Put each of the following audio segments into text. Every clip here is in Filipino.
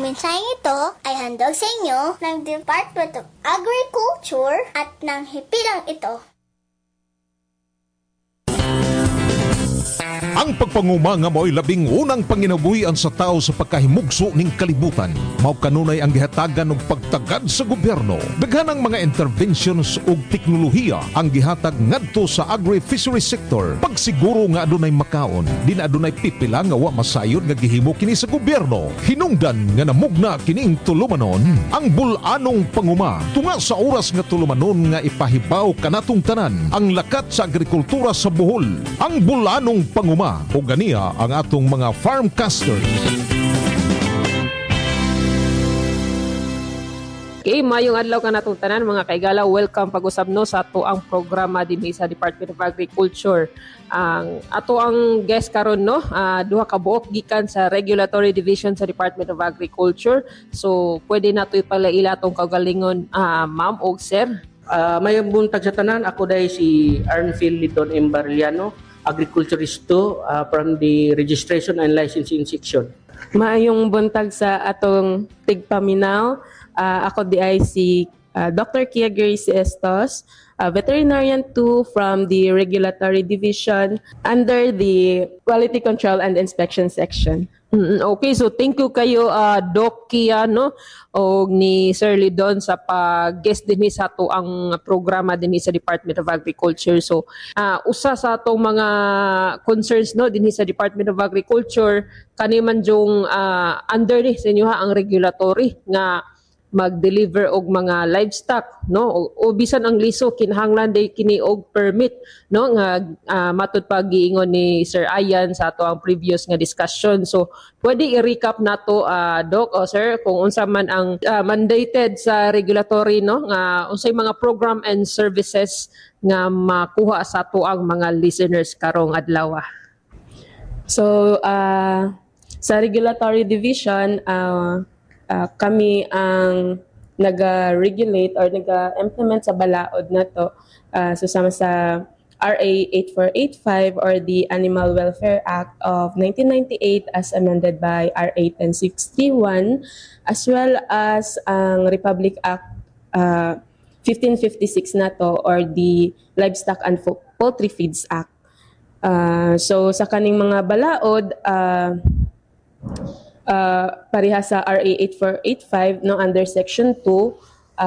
mensaheng ito ay handog sa inyo ng Department of Agriculture at ng hipilang ito. Ang pagpanguma nga mo'y labing unang panginabuhian sa tao sa pagkahimugso ning kalibutan. Mao kanunay ang gihatagan og pagtagad sa gobyerno. Daghanang mga interventions ug teknolohiya ang gihatag ngadto sa agri-fishery sector. Pagsiguro nga adunay makaon, di na adunay pipila nga wa masayod nga gihimo kini sa gobyerno. Hinungdan nga namugna kining tulumanon ang bulanong panguma. Tunga sa oras nga tulumanon nga ipahibaw kanatong tanan ang lakat sa agrikultura sa Bohol. Ang bulanong panguma o ganiya ang atong mga farmcasters. Okay, mayong adlaw ka natong tanan mga kaigala. Welcome pag-usab no sa ato ang programa dinhi sa Department of Agriculture. Ang ato ang guest karon no, duha ka buok gikan sa Regulatory Division sa Department of Agriculture. So pwede nato ipalaila atong kagalingon ma'am o sir. Mayong buntag sa tanan, ako dai si Arnfil Lidon Embarliano, agriculturist from the Registration and Licensing Section. Maayong buntag sa atong tigpaminaw. Ako di ay si Dr. Kia Grace Estos, veterinarian 2 from the Regulatory Division under the Quality Control and Inspection Section. Okay, so thank you kayo Doc Kia no o ni Sir Lidon sa pag-guest dinhi sa ato ang programa dinhi sa Department of Agriculture. So usa sa atong mga concerns no dinhi sa Department of Agriculture kani man jung under ni sa inyo ang regulatory nga mag-deliver og mga livestock no o bisan ang liso kinahanglan day kini og permit no nga matud pa giingon ni Sir Ayan sa ato ang previous nga discussion. So pwede i-recap nato Doc o Sir kung unsa man ang mandated sa regulatory no nga unsay mga program and services nga makuha sa ato ang mga listeners karong adlaw. So sa Regulatory Division kami ang naga-regulate or naga-implement sa balaod na to susama sa RA 8485 or the Animal Welfare Act of 1998 as amended by RA 10631 as well as ang Republic Act 1556 na to or the Livestock and Poultry Feeds Act. So sa kaning mga balaod pareha sa RA 8485 no under section 2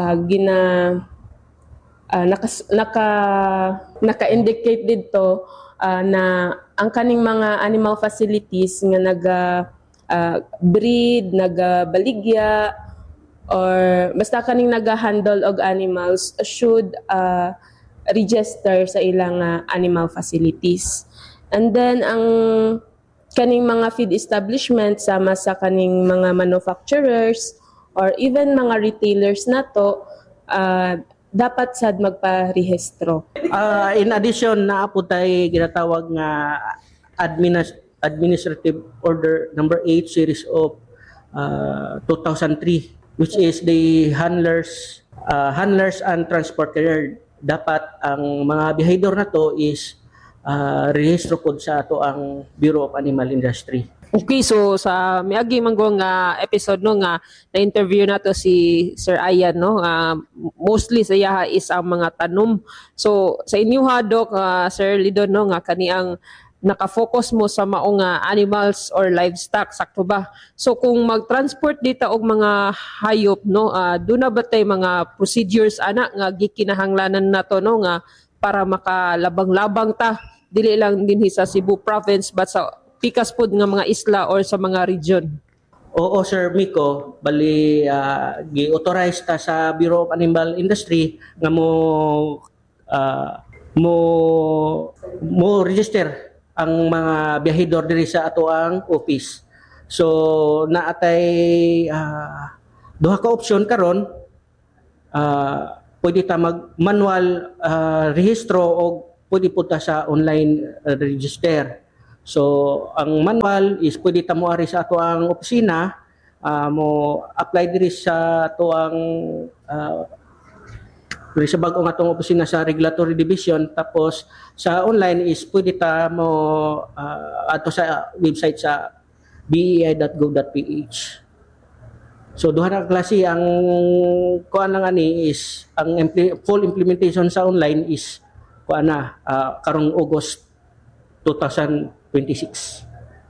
naka-indicate dito na ang kaning mga animal facilities nga breed, nagabaligya or basta kaning naga-handle og animals should register sa ilang animal facilities. And then ang kaning mga feed establishment sama sa kaning mga manufacturers or even mga retailers na to dapat sad magparehistro. In addition na po tayo ginatawag nga Administrative Order number 8 series of 2003 which is the handlers and transport carrier. Dapat ang mga bihayador na to is rehistro pod sa ato ang Bureau of Animal Industry. Okay, so sa miagi manggong episode no nga na-interview nato si Sir Ayan no, mostly sa iya is ang mga tanom. So sa inyo Doc, Sir Lidon no nga kaniang naka-focus mo sa maong animals or livestock, sakto ba? So kung mag-transport dita og mga hayop no, do na ba tay mga procedures ana nga gikinahanglanan nato no nga para makalabang-labang ta dili lang dinhi sa Cebu province but sa pikas pod nga mga isla or sa mga region. Oo Sir Miko, bali gi-authorize ta sa Bureau of Animal Industry nga mo register ang mga biyahidor diri sa ato ang office. So naatay duha ka option karon, pwede ta mag manual rehistro o pwede po ta sa online register. So ang manual is pwede ta mo ari sa ato ang opisina, mo apply diri sa ato ang diri sa bag-o nga atong opisina sa Regulatory Division. Tapos sa online is pwede ta mo ato sa website sa bei.gov.ph. So duha na klase ang kuan lang ani is ang full implementation sa online is kuan na karong August 2026.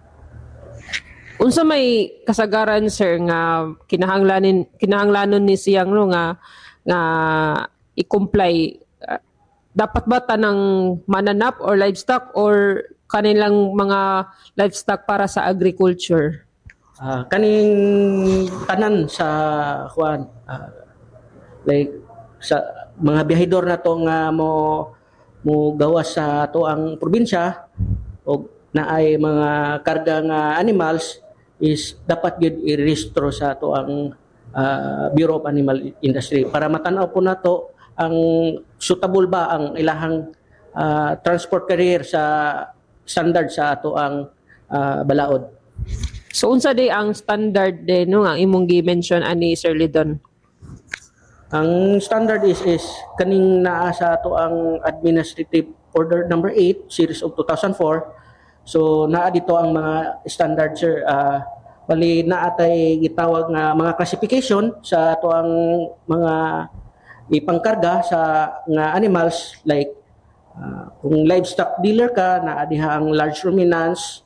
Unsa may kasagaran sir nga kinahanglanon ni siyang no nga i-comply, dapat ba tanang mananap or livestock or kanilang mga livestock para sa agriculture? Kaning tanan sa kuan like sa mga biyahidor na to nga mo gawas sa to ang probinsya o naay mga karga nga animals is dapat gyud i-rehistro sa to ang Bureau of Animal Industry para matanaw po nato ang suitable ba ang ilahang transport carrier sa standard sa ato ang balaod. So unsa day ang standard din no nga imong gi-mention ani Sir Lidon? Ang standard is kaning naa sa ato ang Administrative Order number 8 series of 2004. So naa dito ang mga standard sir. Bali naa tay gitawag nga mga classification sa ato ang mga ipangkarga sa nga animals like kung livestock dealer ka naa diha ang large ruminants,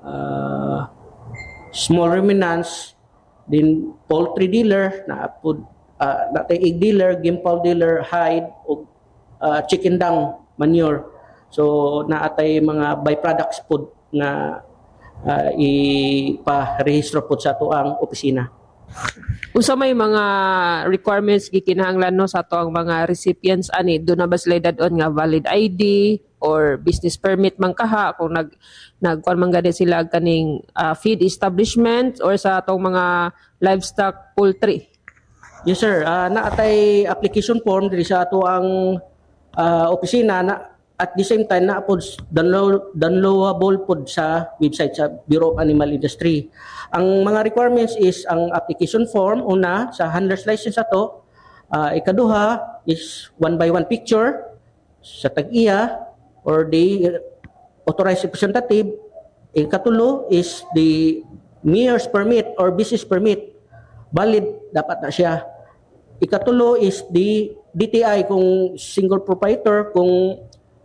small ruminants, din poultry dealer na food natay egg dealer, game fowl dealer, hide o chicken dung manure. So naatay mga byproducts food na ipa-rehistro po sa ato ang opisina. Unsa may mga requirements gikinahanglan no sa ato ang mga recipients ani do na ba sila dadon nga valid ID or business permit man kaha kung nagkuan man gani sila kaning feed establishment or sa atong mga livestock poultry? Yes sir, naatay application form diri sa ato ang opisina na at the same time na pod downloadable pod sa website sa Bureau of Animal Industry. Ang mga requirements is ang application form una sa handler's license ato, ikaduha is 1x1 picture sa tag-iya or the authorized representative, ikatulo is the mayor's permit or business permit, valid dapat na siya. Ikatulo is the DTI kung single proprietor, kung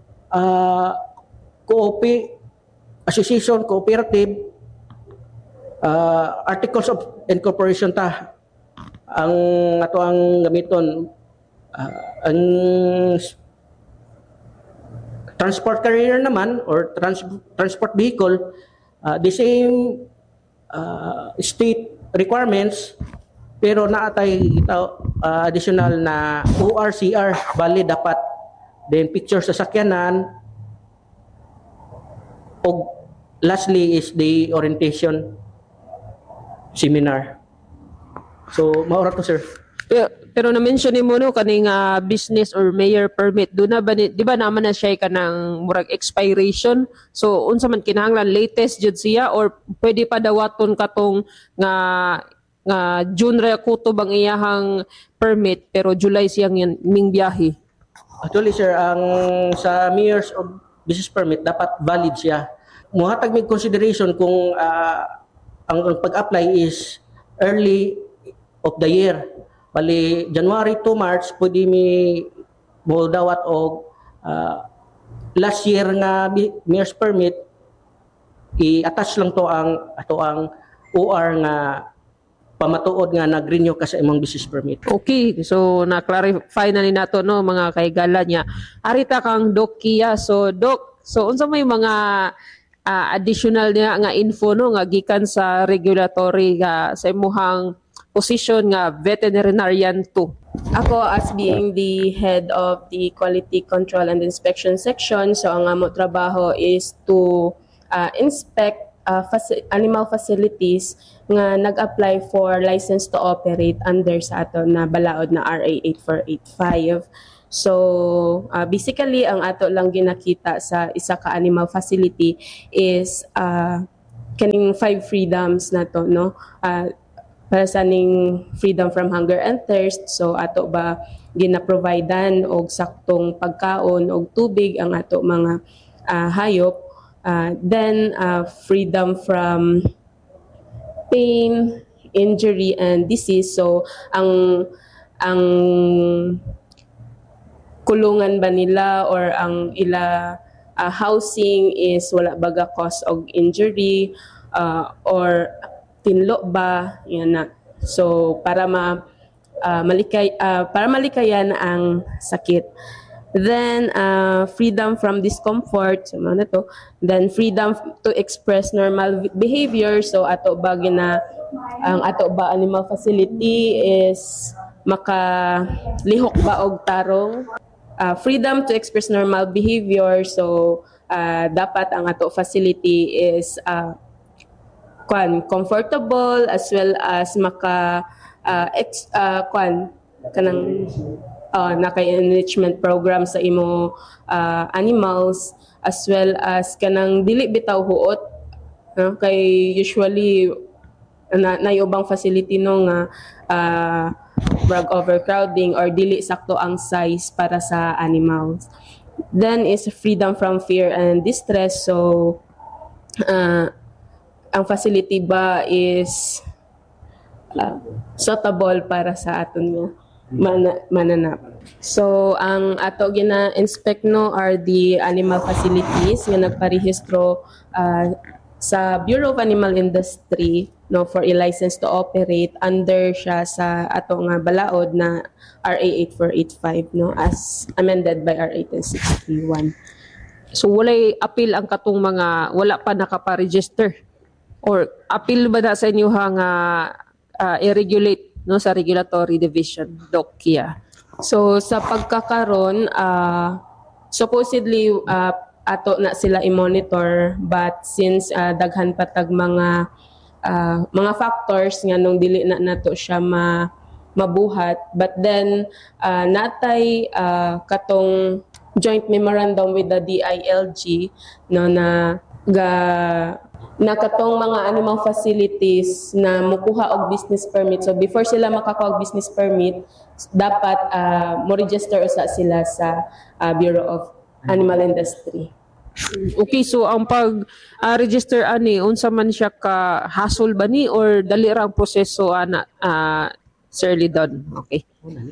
association, cooperative, articles of incorporation ta ang ato ang gamiton. Ang transport carrier naman or transport vehicle, the same state requirements pero naatay additional na ORCR valid dapat, then picture sa sakyanan, o lastly is the orientation seminar. So maura to sir. Pero na-mention mo no kaning business or mayor permit do na ba di ba naman na siya kanang murag expiration, so unsa man kinahanglan latest jud siya or pwede pa dawaton katong nga June ra kutob ang iyahang permit pero July siyang ming biyahe? Actually sir, ang sa mayor's of business permit dapat valid siya. Muhatag mig consideration kung ang pag-apply is early of the year. Bali January to March pwede mo dawat og last year nga mayor's permit, i-attach lang to ang ato ang OR nga pamatuod nga nag-renew ka sa imong business permit. Okay, so na-clarify na ni nato no mga kaigala niya. Arita kang Doc Kia. So Doc, so unsa may mga additional niya nga info no nga gikan sa regulatory sa imuhang position nga veterinarian 2? Ako as being the head of the quality control and inspection section, so ang amo trabaho is to inspect animal facilities nga nag-apply for license to operate under sa ato na balaod na RA 8485. So basically ang ato lang ginakita sa isa ka animal facility is kaning 5 freedoms na to no, para sa ning freedom from hunger and thirst. So ato ba gina-providean og saktong pagkaon og tubig ang ato mga hayop. Then freedom from pain, injury and disease. So ang kulungan ba nila or ang ila housing is wala baga cause of injury or tinlo ba, yan na. So para para malikayan ang sakit. Then freedom from discomfort, so na to. Then freedom to express normal behavior. So ato ba ang ato ba animal facility is makalihok ba og tarong. Freedom to express normal behavior. So dapat ang ato facility is comfortable as well as naka-enrichment program sa imo animals, as well as kanang dili bitaw huot, kay usually na ubang facility no nga drug overcrowding or dili sakto ang size para sa animals. Then is freedom from fear and distress. So ang facility ba is suitable para sa aton nga mananap. So ang ato gina-inspect no are the animal facilities nga nagparehistro sa Bureau of Animal Industry no for a license to operate under siya sa ato nga balaod na RA 8485 no as amended by RA 1061. So walay appeal ang katong mga wala pa nakapa-register or appeal ba na sa inyo nga i-regulate no sa regulatory division, Doc Kia? So sa pagkakaron supposedly ato na sila i-monitor, but since daghan patag mga factors nga nung dili na nato siya mabuhat, but then natay katong joint memorandum with the DILG no na katong mga animal facilities na mukuha og business permit. So before sila makakuha og business permit, dapat mo register usa sila sa Bureau of Animal Industry. Okay, so ang pag-register ani unsa man siya ka hassle ba ni or dali ra ang proseso ana Sir Lidon? Okay.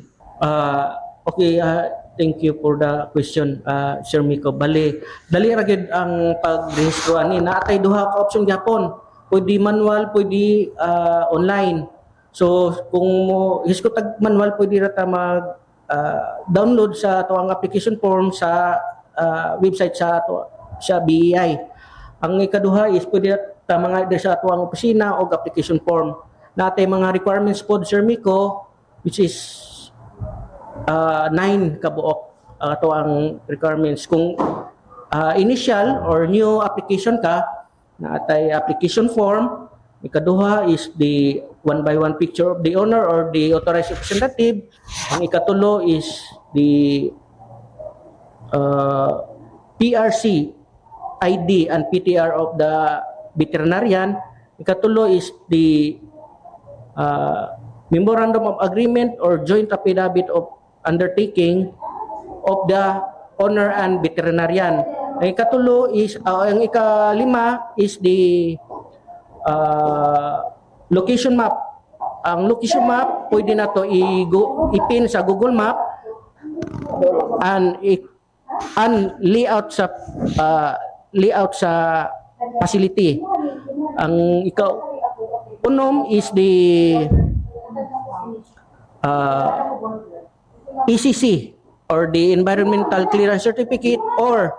Thank you for the question, Sir Miko. Bali, dali ra gid ang pag-rehistro ani. Naatay duha ka option gyapon. Pwede manual, pwede online. So kung mo hisko tag manual, pwede ra ta mag download sa ato ang application form sa website sa BEI. Ang ikaduha is pwede ta mga sa ato ang opisina o application form. Natay mga requirements pod, Sir Miko, which is 9 kabuok ato ang requirements. Kung initial or new application ka, natay application form. Ikaduha is the 1-by-1 picture of the owner or the authorized representative. Ang ikatulo is the PRC ID and PTR of the veterinarian. Ikatulo is the memorandum of agreement or joint affidavit of undertaking of the owner and veterinarian. Ang ikatulo is ang ikalima is the location map. Ang location map pwede na to ipin sa Google Map and layout sa facility. Ang unom is the ECC or the Environmental Clearance Certificate or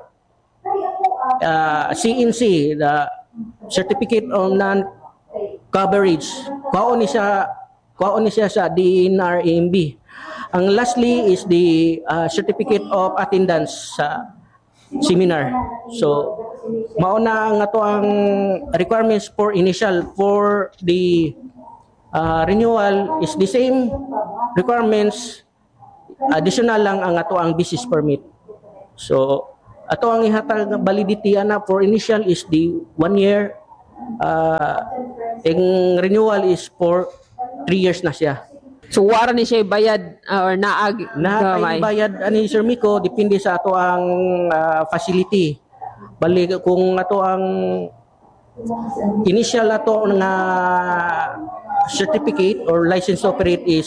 CNC, the Certificate of Non-Coverage. Kuhaon ni siya sa DNR-AMB. Ang lastly is the Certificate of Attendance sa seminar. So mauna ang ato ang requirements for initial. For the renewal is the same requirements, additional lang ang ato ang business permit. So ato ang ihatag validity ana for initial is the 1 year, ang renewal is for 3 years na siya. So wala ni siya bayad or naag na bayad ani Sir Miko, depende sa ato ang facility. Bali kung ato ang initial ato nga certificate or license to operate is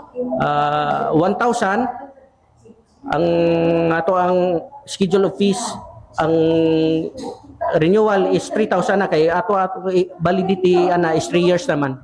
1,000. Ang ato ang schedule of fees, ang renewal is 3,000 na kay ato validity ana is 3 years naman.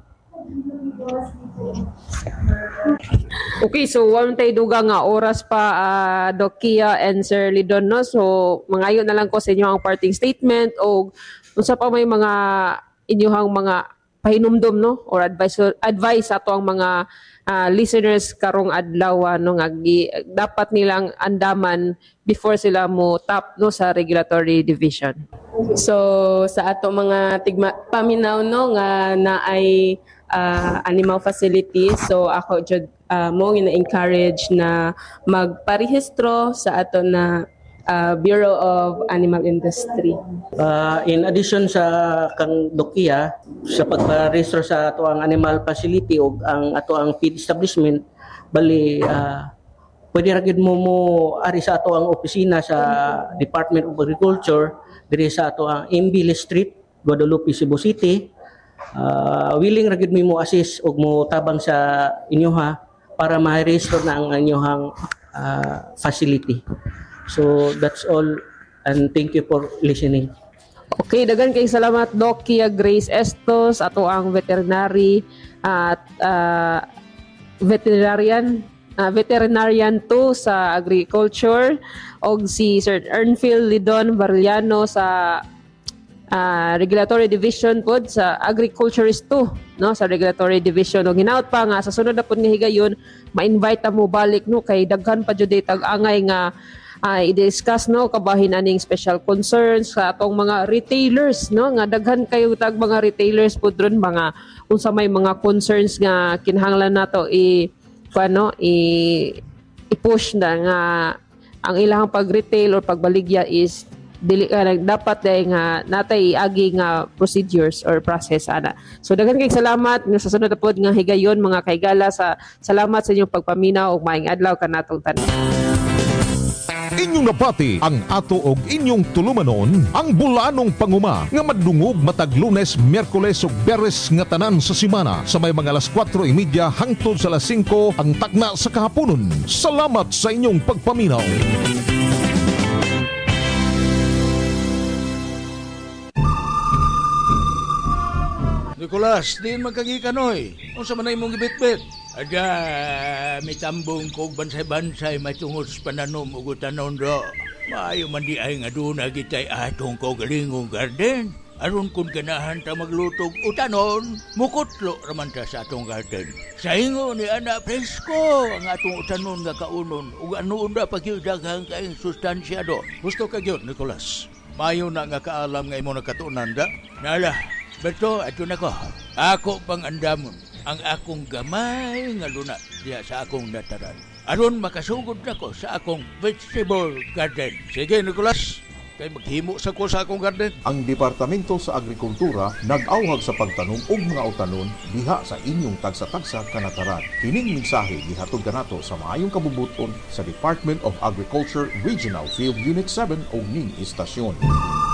Okay, so one tay duga nga oras pa Doc Kia and Sir Lidon, no? So mangayo na lang ko sa inyo ang parting statement o unsa pa may mga inyong mga pahinumdom, no, or advice ato ang mga listeners karong adlaw, no, nga dapat nilang andaman before sila mo tap, no, sa regulatory division. So sa ato mga paminaw, no, nga naay animal facility, so ako jud mo gina-encourage na magparehistro sa ato na Bureau of Animal Industry. In addition sa kang Dokia, sa pagparehistro sa ato ang animal facility o ang ato ang feed establishment, bali pwede ra gid mo ari sa ato ang opisina sa Department of Agriculture diri sa ato ang MB Street, Guadalupe, Cebu City. Willing ra gid mo assist og mo tabang sa inyoha para ma-rehistro na ang inyohang facility. So that's all, and thank you for listening. Okay, dagan kay salamat Doc Kia Grace Estos, ato ang veterinary at veterinarian 2 sa agriculture, og si Sir Ernfield Lidon Barliano sa regulatory division pod sa agriculturist 2, no, sa regulatory division. Og hinaut pa nga sa sunod na pod nga higayon ma-invite ta mo balik, no, kay daghan pa jud tag-angay nga i-discuss, no, kabahin aning special concerns sa atong mga retailers, no, nga daghan kayo tag mga retailers pud ron mga unsa may mga concerns nga kinahanglan nato i-push na nga ang ilang pag-retail or pagbaligya is dili dapat nga natay agi nga procedures or process ana. So daghan kay salamat sa sunod na pod nga higayon mga kaigala, salamat sa inyong pagpaminaw ug maayong adlaw kanatong tanan. Inyong napati ang ato og inyong tulumanon ang bulanong panguma nga madungog matag Lunes, Miyerkules ug Beres nga tanan sa semana sa may mga alas 4:30 hangtod sa alas 5 ang tagna sa kahaponon. Salamat sa inyong pagpaminaw. Nicolas, diin magkagikanoy. Unsa man imong gibitbit? Ada, may tambong kog bansay-bansay matungos pananom ug utanon ro. Maayo man di ay nga doon agitay atong kaugalingong garden. Aron kung ganahan ta maglutog utanon, mukutlo raman ta sa atong garden. Sa ingo ni ana presko ang atong utanon nga kaunon ug anoon ra pagyudaghang kaing sustansya do. Gusto ka gyud, Nicolas. Maayo na nga kaalam nga imo nakatunan da. Nala, beto ato nako. Ako pang andamon ang akong gamay nga lunat diya sa akong dataran. Aron makasugod nako sa akong vegetable garden. Sige, Nicolas, kay maghimo sa ko sa akong garden. Ang Departamento sa Agrikultura nag-awhag sa pagtanom og mga utanon diha sa inyong tagsa-tagsa kanataran. Kining mensahe gihatod kanato sa maayong kabubuton sa Department of Agriculture Regional Field Unit 7 og ning istasyon.